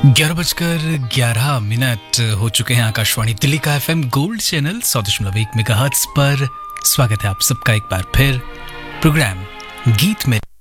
11:11 हो चुके हैं। आकाशवाणी दिल्ली का एफएम गोल्ड चैनल 100.1 मेगाहर्ट्ज पर स्वागत है आप सबका एक बार फिर प्रोग्राम गीत में